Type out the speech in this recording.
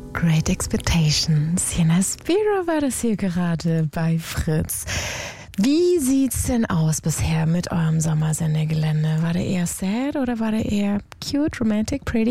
Great Expectations. Sienna Spiro war das hier gerade bei Fritz. Wie sieht's denn aus bisher mit eurem Sommersendegelände? War der eher sad oder war der eher cute, romantic, pretty?